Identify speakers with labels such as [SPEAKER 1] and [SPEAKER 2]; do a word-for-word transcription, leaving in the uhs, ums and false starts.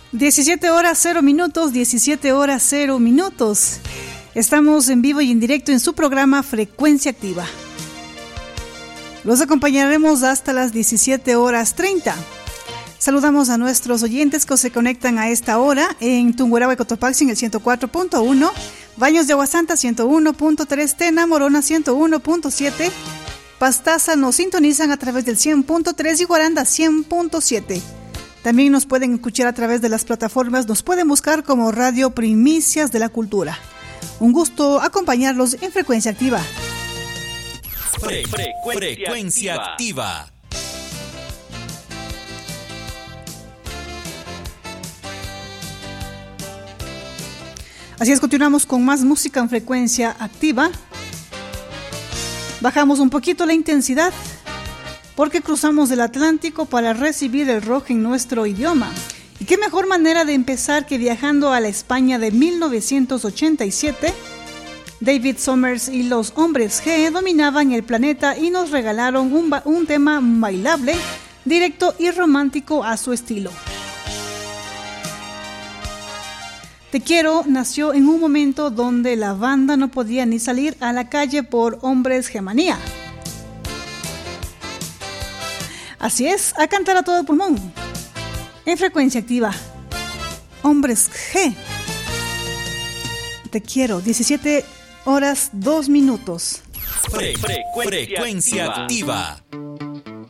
[SPEAKER 1] diecisiete horas cero minutos, diecisiete horas cero minutos. Estamos en vivo y en directo en su programa Frecuencia Activa. Los acompañaremos hasta las diecisiete horas treinta. Saludamos a nuestros oyentes que se conectan a esta hora en Tungurahua y Cotopaxi en el ciento cuatro punto uno, Baños de Aguasanta ciento uno punto tres, Tena, Morona ciento uno punto siete, Pastaza nos sintonizan a través del cien punto tres y Guaranda cien punto siete. También nos pueden escuchar a través de las plataformas, nos pueden buscar como Radio Primicias de la Cultura. Un gusto acompañarlos en Frecuencia Activa.
[SPEAKER 2] Fre- frecuencia, frecuencia activa. activa.
[SPEAKER 1] Así es, continuamos con más música en Frecuencia Activa. Bajamos un poquito la intensidad porque cruzamos el Atlántico para recibir el rock en nuestro idioma. Y qué mejor manera de empezar que viajando a la España de mil novecientos ochenta y siete. David Summers y los Hombres G dominaban el planeta y nos regalaron un, ba- un tema bailable, directo y romántico a su estilo. Te Quiero nació en un momento donde la banda no podía ni salir a la calle por Hombres G manía. Así es, a cantar a todo pulmón. En Frecuencia Activa, Hombres G. Te Quiero, diecisiete horas dos minutos.
[SPEAKER 2] Fre- frecuencia activa. activa.